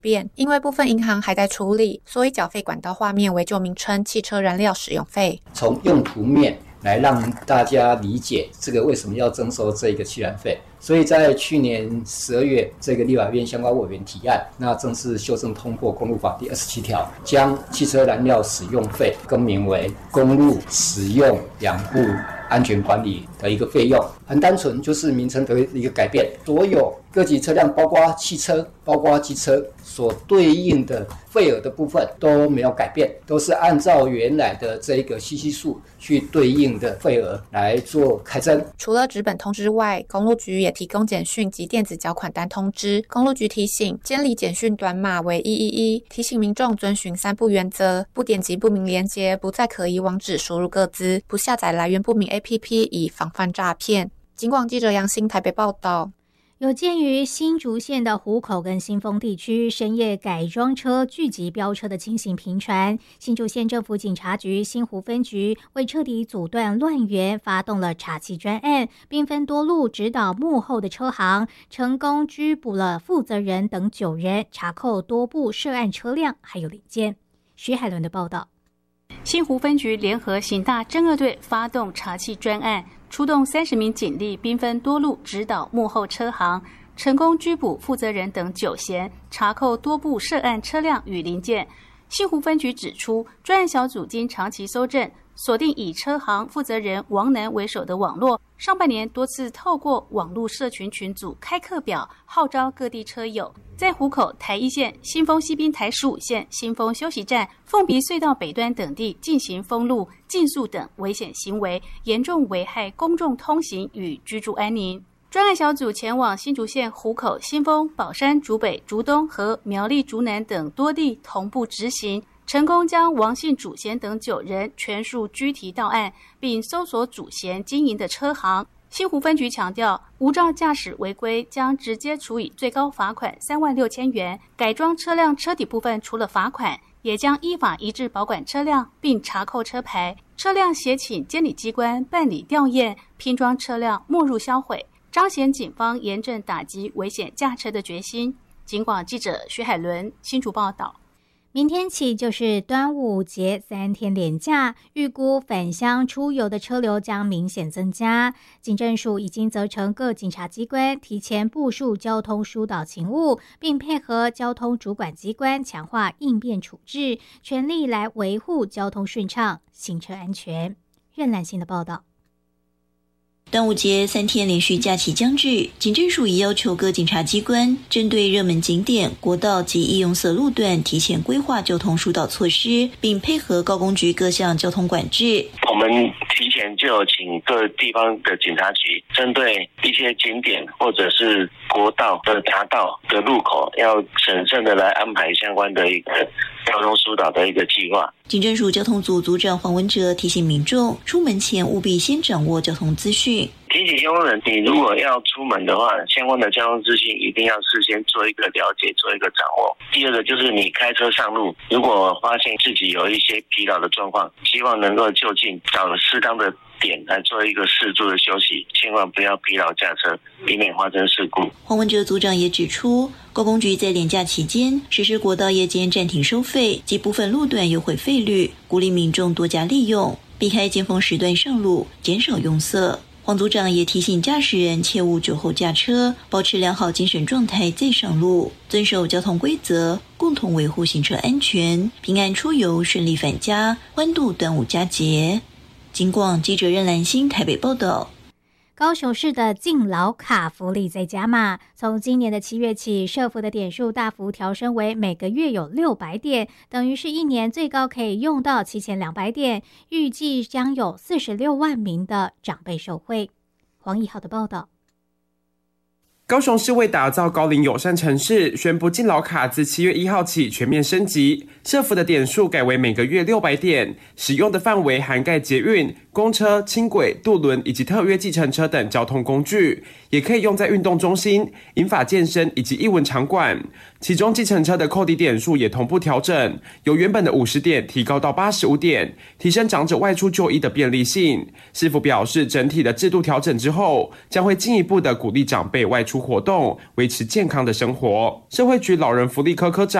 变，因为部分银行还在处理，所以缴费管道画面为旧名称汽车燃料使用费。 从用途面来让大家理解这个为什么要征收这个汽燃费。所以在去年12月，这个立法院相关委员提案，那正式修正通过公路法第27条，将汽车燃料使用费更名为公路使用养护安全管理的一个费用。很单纯，就是名称的一个改变，所有各级车辆，包括汽车、包括机车所对应的费额的部分都没有改变，都是按照原来的这个CC数去对应的费额来做开征。 除了纸本通知外，公路局也提供简讯及电子缴款单通知。公路局提醒，监理简讯短码为111，提醒民众遵循3不原则：不点击不明连结，不在可疑网址输入个资，不下载来源不明 APP， 以防范诈骗。警广记者杨欣台北报道。 有鉴于新竹县的湖口跟新丰地区深夜改装车聚集飙车的情形频传，新竹县政府警察局新湖分局为彻底阻断乱源，发动了查缉专案，并分多路指导幕后的车行，成功拘捕了负责人等9人，查扣多部涉案车辆还有零件。徐海伦的报道。 新湖分局联合刑大侦二队发动查缉专案，出动30名警力，兵分多路指导幕后车行，成功拘捕负责人等9嫌，查扣多部涉案车辆与零件。新湖分局指出，专案小组经长期搜证，锁定以车行负责人王楠为首的网络，上半年多次透过网络社群群组开课表，号召各地车友在湖口、台一线、新丰西滨台15线、新丰休息站、凤鼻隧道北端等地进行封路、禁速等危险行为，严重危害公众通行与居住安宁。专案小组前往新竹县湖口、新丰、宝山、竹北、竹东和苗栗竹南等多地同步执行，成功将王姓主嫌等9人全数拘提到案，并搜索主嫌经营的车行。新湖分局强调，无照驾驶违规将直接处以最高罚款36000元，改装车辆车底部分除了罚款，也将依法移至保管车辆，并查扣车牌，车辆协请监理机关办理吊验，拼装车辆没入销毁，彰显警方严正打击危险驾车的决心。警广记者徐海伦新竹报道。 明天起就是端午节3天连假，预估返乡出游的车流将明显增加。警政署已经责成各警察机关提前部署交通疏导勤务，并配合交通主管机关强化应变处置，全力来维护交通顺畅、行车安全。任兰心的报道。 端午节3天连续假期将至，警政署已要求各警察机关针对热门景点、国道及易用色路段提前规划交通疏导措施，并配合高工局各项交通管制。 我们提前就有请各地方的警察局针对一些景点或者是国道的匝道的路口，要审慎的来安排相关的一个交通疏导的一个计划。 警政署交通组组长黄文哲提醒民众，出门前务必先掌握交通资讯。 提醒用人，你如果要出门的话，相关的交通资讯一定要事先做一个了解，做一个掌握。第二个就是你开车上路，如果发现自己有一些疲劳的状况，希望能够就近找适当的点来做一个适度的休息，千万不要疲劳驾车，避免发生事故。 黄文哲组长也指出，高工局在连假期间实施国道夜间暂停收费及部分路段优惠费率，鼓励民众多加利用，避开尖峰时段上路，减少拥塞。黄组长也提醒驾驶人切勿酒后驾车，保持良好精神状态再上路，遵守交通规则，共同维护行车安全，平安出游，顺利返家，欢度端午佳节。警广记者任兰心台北报道。 高雄市的敬老卡福利在加码，从今年的7月起，社福的点数大幅调升为每个月有600点，等于是1年最高可以用到7200点，预计将有46万名的长辈受惠。黄一豪的报道。 高雄市为打造高龄友善城市，宣布敬老卡自7月1号起全面升级，社福的点数改为每个月600点，使用的范围涵盖捷运、公车、轻轨、渡轮以及特约计程车等交通工具，也可以用在运动中心、银发健身以及艺文场馆。其中计程车的扣抵点数也同步调整，由原本的50点提高到85点，提升长者外出就医的便利性。市府表示，整体的制度调整之后，将会进一步的鼓励长辈外出活动，维持健康的生活。社会局老人福利科科长